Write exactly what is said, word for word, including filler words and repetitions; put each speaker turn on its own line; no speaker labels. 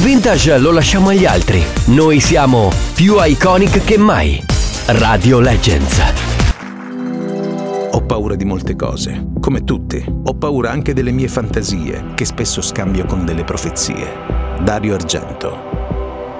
vintage lo lasciamo agli altri. Noi siamo più iconic che mai. Radio Legends.
Ho paura di molte cose, come tutti. Ho paura anche delle mie fantasie, che spesso scambio con delle profezie. Dario Argento.